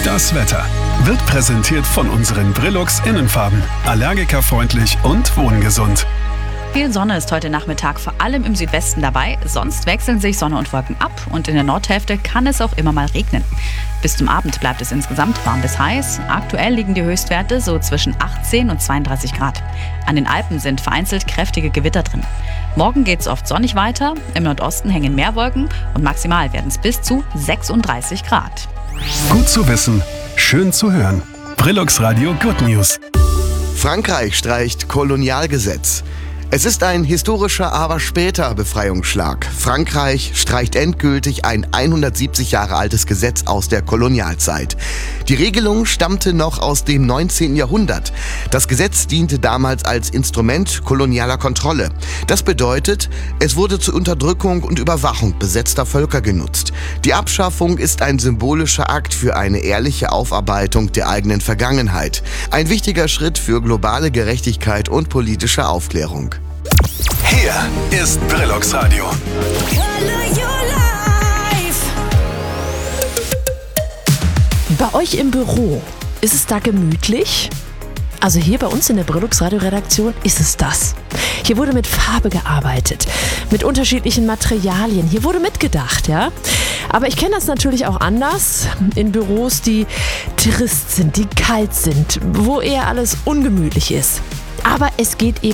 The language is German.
Das Wetter wird präsentiert von unseren Brillux Innenfarben. Allergikerfreundlich und wohngesund. Viel Sonne ist heute Nachmittag vor allem im Südwesten dabei. Sonst wechseln sich Sonne und Wolken ab und in der Nordhälfte kann es auch immer mal regnen. Bis zum Abend bleibt es insgesamt warm bis heiß. Aktuell liegen die Höchstwerte so zwischen 18 und 32 Grad. An den Alpen sind vereinzelt kräftige Gewitter drin. Morgen geht es oft sonnig weiter. Im Nordosten hängen mehr Wolken und maximal werden es bis zu 36 Grad. Gut zu wissen, schön zu hören. Brillux Radio Good News. Frankreich streicht Kolonialgesetz. Es ist ein historischer, aber später Befreiungsschlag. Frankreich streicht endgültig ein 170 Jahre altes Gesetz aus der Kolonialzeit. Die Regelung stammte noch aus dem 19. Jahrhundert. Das Gesetz diente damals als Instrument kolonialer Kontrolle. Das bedeutet, es wurde zur Unterdrückung und Überwachung besetzter Völker genutzt. Die Abschaffung ist ein symbolischer Akt für eine ehrliche Aufarbeitung der eigenen Vergangenheit. Ein wichtiger Schritt für globale Gerechtigkeit und politische Aufklärung. Hier ist Brillux Radio. Bei euch im Büro, ist es da gemütlich? Also hier bei uns in der Brillux Radio Redaktion ist es das. Hier wurde mit Farbe gearbeitet, mit unterschiedlichen Materialien. Hier wurde mitgedacht, ja. Aber ich kenne das natürlich auch anders. In Büros, die trist sind, die kalt sind, wo eher alles ungemütlich ist. Aber es geht eben